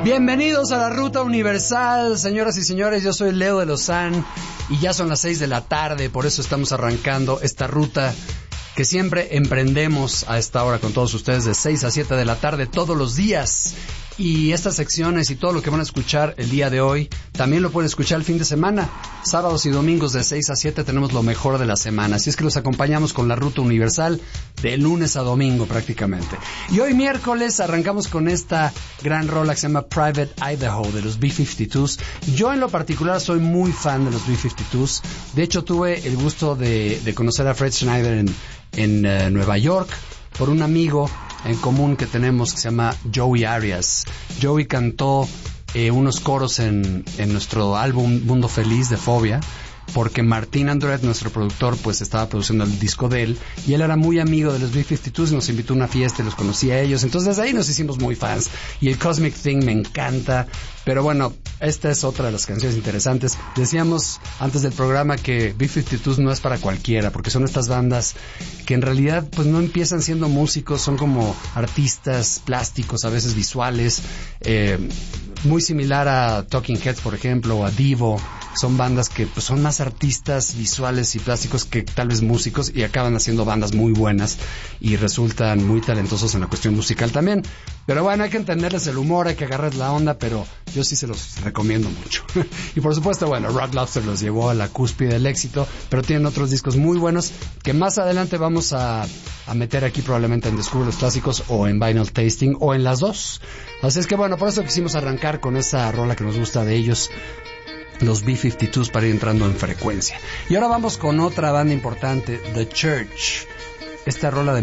Bienvenidos a la Ruta Universal, señoras y señores. Yo soy Leo de Lozán y ya son las 6 de la tarde, por eso estamos arrancando esta ruta que siempre emprendemos a esta hora con todos ustedes de 6 a 7 de la tarde todos los días. Y estas secciones y todo lo que van a escuchar el día de hoy también lo pueden escuchar el fin de semana. Sábados y domingos de 6 a 7 tenemos lo mejor de la semana. Así es que los acompañamos con la Ruta Universal de lunes a domingo prácticamente. Y hoy miércoles arrancamos con esta gran rola que se llama Private Idaho de los B-52s. Yo en lo particular soy muy fan de los B-52s. De hecho tuve el gusto de conocer a Fred Schneider en Nueva York por un amigo en común que tenemos que se llama Joey Arias. Joey cantó unos coros en nuestro álbum Mundo Feliz de Fobia, porque Martín Andret, nuestro productor, pues estaba produciendo el disco de él, y él era muy amigo de los B-52s y nos invitó a una fiesta y los conocí a ellos. Entonces desde ahí nos hicimos muy fans. Y el Cosmic Thing me encanta. Pero bueno, esta es otra de las canciones interesantes. Decíamos antes del programa que B-52s no es para cualquiera, porque son estas bandas que en realidad pues no empiezan siendo músicos, son como artistas plásticos, a veces visuales, muy similar a Talking Heads, por ejemplo, o a Devo. Son bandas que pues, son más artistas visuales y plásticos que tal vez músicos, y acaban haciendo bandas muy buenas y resultan muy talentosos en la cuestión musical también. Pero bueno, hay que entenderles el humor, hay que agarrarles la onda, pero yo sí se los recomiendo mucho. Y por supuesto, bueno, Rock Lobster los llevó a la cúspide del éxito, pero tienen otros discos muy buenos que más adelante vamos a meter aquí probablemente en Descubre los Clásicos o en Vinyl Tasting o en las dos. Así es que bueno, por eso quisimos arrancar con esa rola que nos gusta de ellos, los B-52s, para ir entrando en frecuencia. Y ahora vamos con otra banda importante, The Church. Esta rola de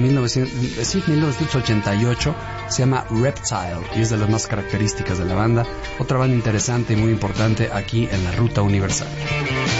1988 se llama Reptile y es de las más características de la banda. Otra banda interesante y muy importante aquí en la Ruta Universal.